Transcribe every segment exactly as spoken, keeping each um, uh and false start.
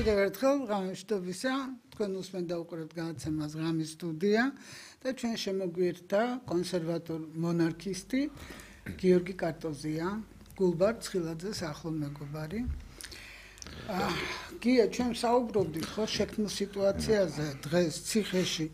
კიდევ ერთხელ ღამეშტობისა, თქვენ უსმენთ და უყურებთ გადაცემას ღამის სტუდია და ჩვენ შემოგვიერთდა კონსერვატორ მონარქისტი გიორგი კარტოზია, გულბარ ცხილაძეს ახლო მეგობარი. გია, ჩვენ საუბრობდით ხო შექმნილ სიტუაციაზე დღეს ციხეში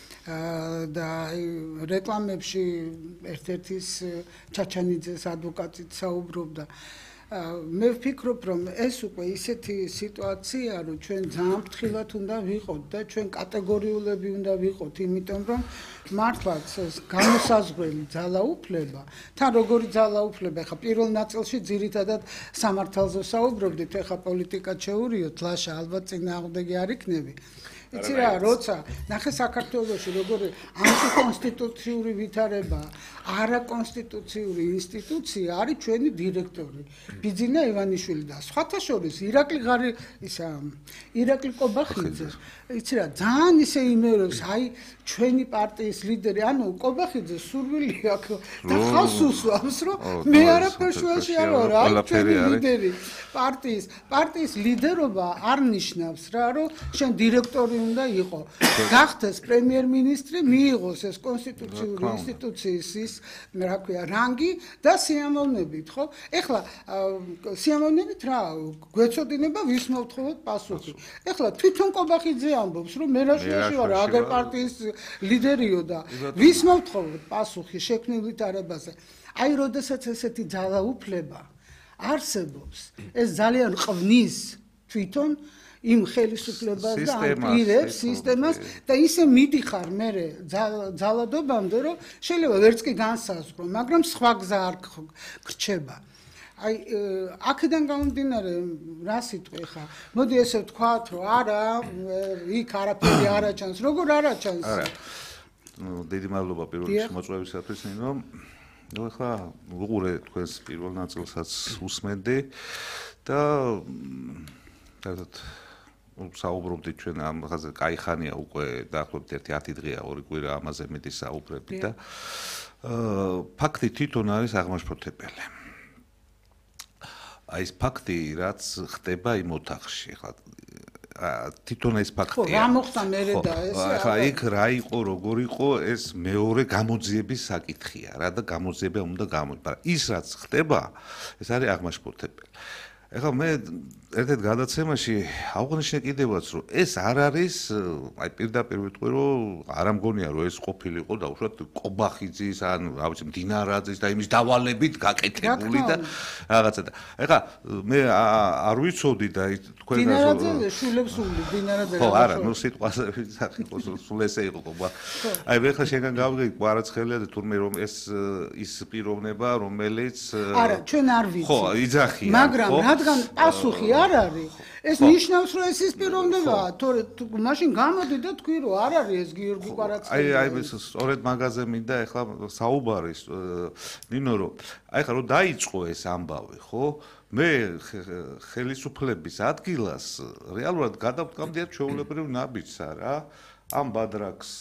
და რეკლამებში ერთ-ერთის ჩაჩანიძეს ადვოკატით საუბრობდა. მე ვფიქრობ, რომ ეს უკვე ისეთი სიტუაცია, რომ ჩვენ ძალიან ფრთხილად უნდა ვიყოთ და ჩვენ კატეგორიულები უნდა ვიყოთ, იმიტომ რომ მართლაც ეს განსაზღვრელი ძალაუფლება, თან როგორი ძალაუფლება, ხა პირველ ნაწილში ძირითადად სამართალზე საუბრობდით, ხა პოლიტიკა შეურიოთ, ლაშა ალბათ წინააღმდეგი არ იქნები. იცი რა, როცა ნახე საქართველოში როგორი ანტიკონსტიტუციური ვითარება, არაკონსტიტუციური ინსტიტუცია არის ჩვენი დირექტორი ბიძინა ივანიშვილი და სხვათა შორის ირაკლი ღარი ისა ირაკლი კობახიძე. იცი რა, ძალიან ისე იმეროს, აი ჩვენი პარტიის ლიდერი, ანუ კობახიძე სურვილი აქვს და ხავს უსვამს, რომ მე არაფერში არ ვარ, აი ჩვენი ლიდერი პარტიის პარტიის ლიდერობა არ ნიშნავს რა, რომ შენ დირექტორი უნდა იყო. გახდეს პრემიერ-მინისტრი, მიიღოს ეს კონსტიტუციური ინსტიტუციის ის, რა ქვია, რანგი და სიამოვნებით, ხო? ეხლა სიამოვნებით რა, გვეცოდინება ვის მოვთხოვოთ პასუხი. ეხლა თვითონ კობახიძე ამბობს, რომ მე რაშიაში ვარ, აგერ პარტიის ლიდერიო და ვის მოვთხოვოთ პასუხი შექმნილ ვითარებაზე. აი, როდესაც ესეთი ძალაუფლება არსებობს, ეს ძალიან ყვნის თვითონ იმ ხელისუფლებას და აპირებს სისტემას და ისე მიდიხარ მე ძალადობამდე, რომ შეიძლება ვერც კი განსაზღვრო, მაგრამ სხვა გზა არ გრჩება. აი, აქედან გამომდინარე, რა სიტყვი ხა? მოდი ესე ვთქვათ, რომ არა, იქ არაფერი არ აჩანს, როგორ არ აჩანს? არა. ნუ დიდი მადლობა პირველი მოწვევისათვის, ნინო. ნუ ხა უყურე თქვენს პირველ ნაწილსაც უსმენდი და თათოთ საუბრობდით ჩვენ ამ ხაზე კაი ხანია უკვე დაახლოებით ერთი ათი დღეა ორი კვირა ამაზე მეტი საუბრები და ფაქტი თვითონ არის აღმაშფოთებელი. აი ეს ფაქტი რაც ხდება იმ ოთახში, ხა თვითონ ეს ფაქტია. ხო, რა მოხდა მერე და ეს ხა იქ რა იყო, როგორ იყო, ეს მეორე გამოძიების საკითხია რა და გამოძიება უნდა გამოიწვიოს, მაგრამ ის რაც ხდება, ეს არის აღმაშფოთებელი. ეხლა მე ერთ-ერთ გადაცემაში აღვნიშნე კიდევაც, რომ ეს არ არის, აი პირდაპირ ვიტყვი, რომ არ ამგონია, რომ ეს ყოფილიყო და უშუალოდ კობახიძის ან რა ვიცი, მდინარაძის და იმის დავალებით გაკეთებული და რაღაცა და ეხლა მე არ ვიცოდი და თქვენ მდინარაძე შულებს სული, მდინარაძე ხო, არა, ნუ სიტყვაზე ვისახიყო, სულ ესე იყო ყობა. აი მე ხა შეგან გავიგე კვარაცხელია და თურმე რომ ეს ის პიროვნება, რომელიც არა, ჩვენ არ ვიცით. ხო, იძახია. მაგრამ რადგან პასუხი არ არის, ეს ნიშნავს, რომ ეს ის პიროვნებაა, თორე მაშინ გამოდი და თქვი, რომ არ არის ეს გიორგი კვარაცხელი. აი, აი, სწორედ მაგაზე მინდა ეხლა საუბარი, ნინო, რომ აი ხა რომ დაიწყო ეს ამბავი, ხო? მე ხელისუფლების ადგილას რეალურად გადავდგამდი ჩვეულებრივ ნაბიჯსა რა, ამ ბადრაკს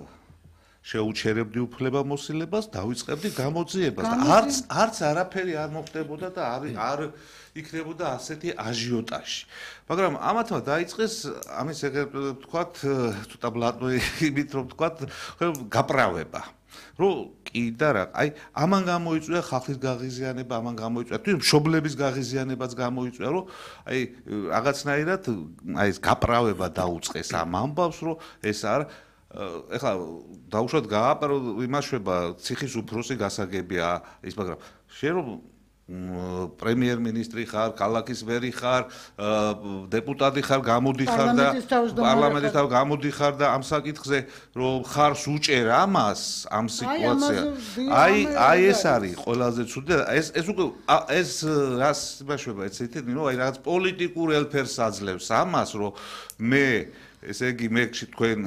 შეუჩერებდი უფლებამოსილებას, დავიწყებდი გამოძიებას და არც არც არაფერი არ მოხდებოდა და არ არ იქნებოდა ასეთი აჟიოტაჟი. მაგრამ ამათმა დაიწყეს ამის ეგრე ვთქვათ, ცოტა ბლატოი იმით რომ ვთქვათ, გაправება. რომ კი და რა, აი ამან გამოიწვია ხალხის გაღიზიანება, ამან გამოიწვია თუ მშობლების გაღიზიანებაც გამოიწვია, რომ აი რაღაცნაირად აი ეს გაправება დაუწყეს ამ ამბავს, რომ ეს არ ეხლა დაუშვათ გააპარო იმაშვება ციხის უფროსი გასაგებია ის, მაგრამ შენ რომ პრემიერ-მინისტრი ხარ, ქალაქის მერი ხარ, დეპუტატი ხარ, გამოდიხარ და პარლამენტის თავ გამოდიხარ და ამ საკითხზე რომ ხარს უჭერ ამას, ამ სიტუაციას. აი, აი ეს არის ყველაზე ცუდი და ეს ეს უკვე ეს რას იმაშვება ეცეთ, ნუ აი რაღაც პოლიტიკურ ელფერს აძლევს ამას, რომ მე ესე იგი მე თქვენ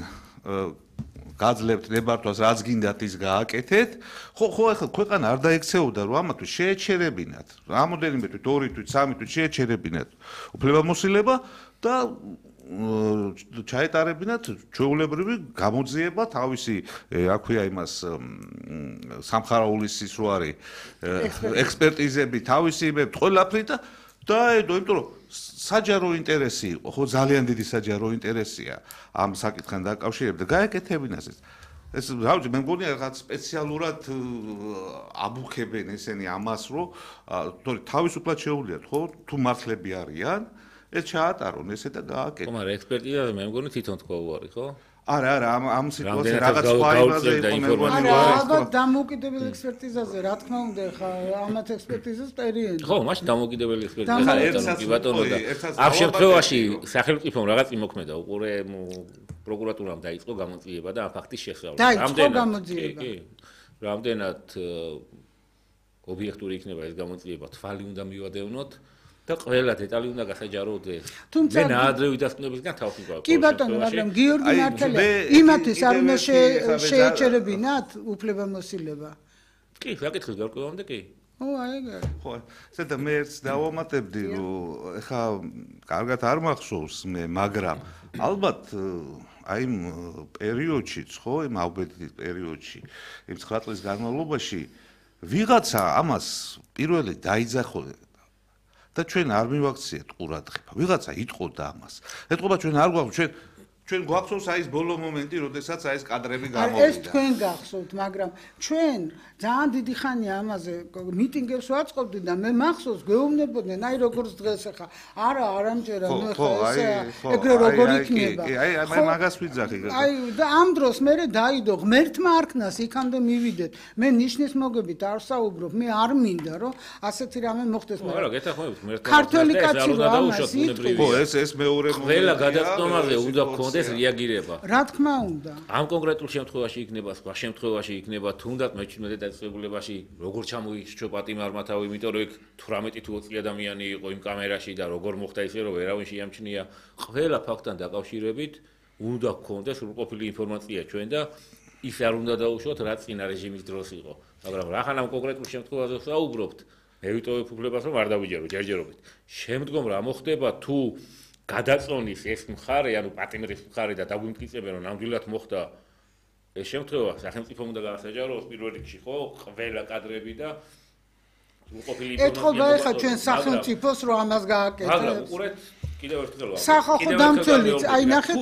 გაძლევთ ნებართვას, რაც გინდათ ის გააკეთეთ. ხო, ხო, ახლა ქვეყანა არ დაექცეოდა, რომ ამათთვის შეეჩერებინათ. რამოდენიმე თვით, ორი თვით, სამი თვით შეეჩერებინათ უფლებამოსილება და ჩაეტარებინათ ჩვეულებრივი გამოძიება თავისი, რა ქვია იმას სამხარაულის ის რო არის ექსპერტიზები, თავისი იმები, ყველაფერი და დაედო, იმიტომ რომ საჯარო ინტერესი იყო, ხო, ძალიან დიდი საჯარო ინტერესია ამ საკითხთან დაკავშირებით და გაეკეთებინას ეს. ეს რა ვიცი, მე მგონია რაღაც სპეციალურად აბუქებენ ესენი ამას, რომ თორე თავისუფლად შეუძლიათ, ხო, თუ მართლები არიან, ეს ჩაატარონ ესე და გააკეთონ. ხო, მაგრამ ექსპერტიზაზე მე მგონი თვითონ თქვა უარი, ხო? არა, არა, ამ ამ სიტუაციაზე რაღაც სხვა იმაზე იყო მე მგონი. არა, ალბათ დამოუკიდებელი ექსპერტიზაზე, რა თქმა უნდა, ხა ამათ ექსპერტიზას პერიოდი. ხო, მაშინ დამოუკიდებელი ექსპერტიზა იყო კი ბატონო და ამ შემთხვევაში სახელმწიფომ რაღაც იმოქმედა, უყურე პროკურატურამ დაიწყო გამოძიება და ამ ფაქტის შესწავლა. დაიწყო გამოძიება. კი, რამდენად ობიექტური იქნება ეს გამოძიება, თვალი უნდა მივადევნოთ. და ყველა დეტალი უნდა გასაჯაროდეს. თუმცა მე ნაადრევი დასკვნებისგან თავი გვაქვს. კი ბატონო, მაგრამ გიორგი მართალია, იმათის არ უნდა შეეჩერებინათ უფლებამოსილება. კი, საკითხის გარკვევამდე კი. ო, აი ეგ. ხო, ზედა მე ერთს დავამატებდი, რომ ეხა კარგად არ მახსოვს მე, მაგრამ ალბათ აი იმ პერიოდშიც, ხო, იმ ავბედის პერიოდში, იმ ცხრა წლის განმავლობაში ვიღაცა ამას პირველი დაიძახო და ჩვენ არ მივაქციეთ ყურადღება. ვიღაცა იტყოდა ამას. ეტყობა ჩვენ არ გვაქვს, ჩვენ ჩვენ გვახსოვს აი ეს ბოლო მომენტი, როდესაც აი ეს კადრები გამოვიდა. ეს თქვენ გახსოვთ, მაგრამ ჩვენ ძალიან დიდი ხანია ამაზე მიტინგებს ვაწყობდით და მე მახსოვს გვეუბნებოდნენ, აი როგორც დღეს ახლა. არა, არამჯერა, ნუ ახლა ესე ეგრე როგორ იქნება. კი, აი აი მაგას ვიძახი. აი და ამ დროს მე დაიდო ღმერთმა არქნას იქამდე მივიდეთ. მე ნიშნის მოგებით არ საუბრობ, მე არ მინდა რომ ასეთი რამე მოხდეს, მაგრამ რა გეთახმებით ღმერთმა ქართველი კაცი რა ამას ხო, ეს ეს მეორე მომენტია. ყველა გადაწყვეტაზე უნდა გქონდეს რეაგირება. რა თქმა უნდა. ამ კონკრეტულ შემთხვევაში იქნება, სხვა შემთხვევაში იქნება, თუნდაც მეჩვენე დაწესებულებაში როგორ ჩამოიჭრა პატიმარმა თავი, იმიტომ რომ იქ თვრამეტი თუ ოცი ადამიანი იყო იმ კამერაში და როგორ მოხდა ისე რომ ვერავინ შეამჩნია. ყველა ფაქტთან დაკავშირებით უნდა გქონდეს სრულყოფილი ინფორმაცია ჩვენ და ის არ უნდა დაუშვათ, რაც წინა რეჟიმის დროს იყო. მაგრამ რახან ამ კონკრეტულ შემთხვევაზე ვსაუბრობთ, მე ვიტოვებ უფლებას რომ არ დავიჯერო ჯერჯერობით. შემდგომ რა მოხდება თუ გადაწონის ეს მხარე, ანუ პატიმრის მხარე და დაგვიმტკიცებენ, რომ ნამდვილად მოხდა ეს შემთხვევა, სახელმწიფომ უნდა გაასაჯაროს პირველ რიგში, ხო, ყველა კადრები და უყოფილი ინფორმაცია. ეთყობა ეხა ჩვენ სახელმწიფოს რომ ამას გააკეთებს. მაგრამ უყურეთ, კიდევ ერთხელ ვამბობ. სახალხო დამცველიც, აი ნახეთ